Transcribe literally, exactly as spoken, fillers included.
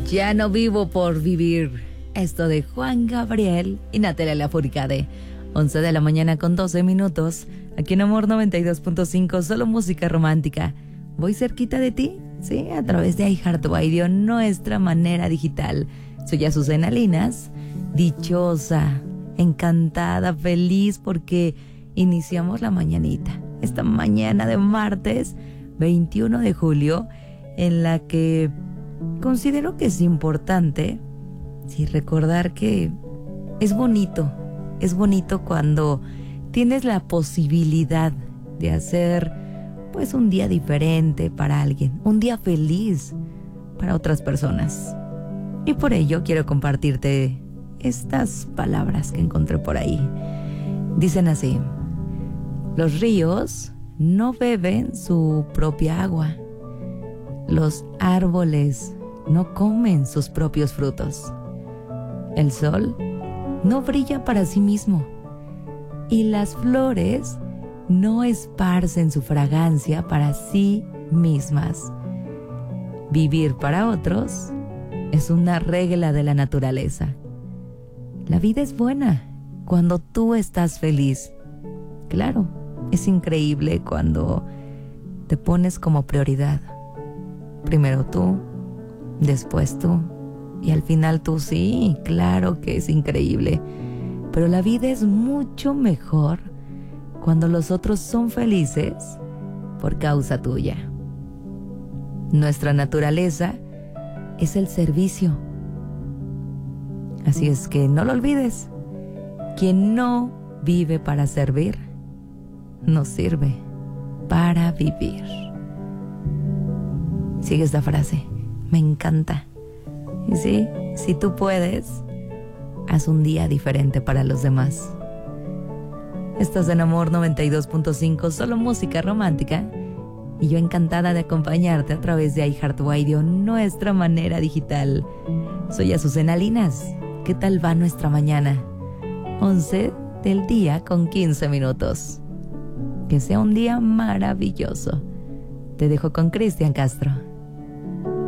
Ya no vivo por vivir. Esto de Juan Gabriel y Natalia Lafourcade. once de la mañana con doce minutos. Aquí en Amor noventa y dos punto cinco, solo música romántica. ¿Voy cerquita de ti? Sí, a través de iHeartRadio, nuestra manera digital. Soy Azucena Linas, dichosa, encantada, feliz porque iniciamos la mañanita. Esta mañana de martes veintiuno de julio, en la que considero que es importante sí, recordar que es bonito, es bonito cuando tienes la posibilidad de hacer pues un día diferente para alguien, un día feliz para otras personas. Y por ello quiero compartirte estas palabras que encontré por ahí. Dicen así: los ríos no beben su propia agua. Los árboles no comen sus propios frutos. El sol no brilla para sí mismo. Y las flores no esparcen su fragancia para sí mismas. Vivir para otros es una regla de la naturaleza. La vida es buena cuando tú estás feliz. Claro, es increíble cuando te pones como prioridad. Primero tú, después tú, y al final tú. Sí, claro que es increíble. Pero la vida es mucho mejor cuando los otros son felices por causa tuya. Nuestra naturaleza es el servicio. Así es que no lo olvides. Quien no vive para servir, no sirve para vivir. Sigue esta frase, me encanta. Y sí, si tú puedes, haz un día diferente para los demás. Estás en Amor noventa y dos punto cinco, solo música romántica. Y yo encantada de acompañarte a través de iHeartRadio, nuestra manera digital. Soy Azucena Linas. ¿Qué tal va nuestra mañana? once del día con quince minutos. Que sea un día maravilloso. Te dejo con Cristian Castro.